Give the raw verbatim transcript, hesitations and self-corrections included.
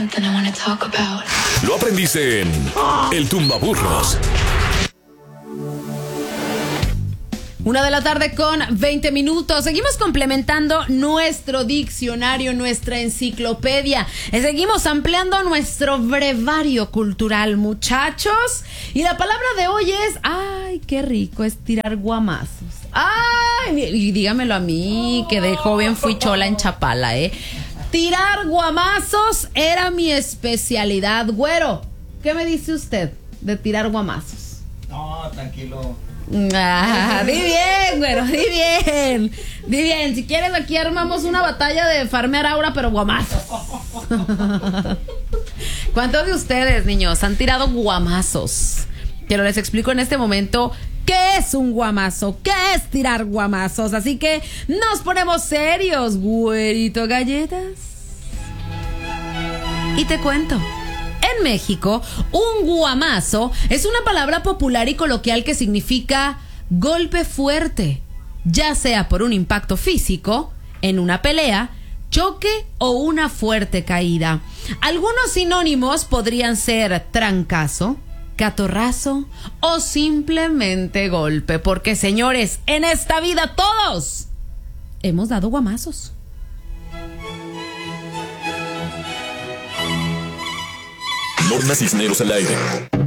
something I wanna talk about. Lo aprendiste en El Tumbaburros. Una de la tarde con veinte minutos. Seguimos complementando nuestro diccionario, nuestra enciclopedia. Seguimos ampliando nuestro brevario cultural, muchachos. Y la palabra de hoy es, ay, qué rico es tirar guamazos. Ay, y dígamelo a mí, que de joven fui chola en Chapala, ¿eh? Tirar guamazos era mi especialidad. Güero, ¿qué me dice usted de tirar guamazos? No, tranquilo. Ah, di bien, güero, di bien. Di bien, si quieres aquí armamos una batalla de farmear aura, pero guamazos. ¿Cuántos de ustedes, niños, han tirado guamazos? Pero les explico en este momento qué es un guamazo, qué es tirar guamazos. Así que nos ponemos serios, güerito galletas. Y te cuento. En México, un guamazo es una palabra popular y coloquial que significa golpe fuerte, ya sea por un impacto físico, en una pelea, choque o una fuerte caída. Algunos sinónimos podrían ser trancazo, catorrazo o simplemente golpe, porque señores, en esta vida todos hemos dado guamazos. Lorna Cisneros al aire.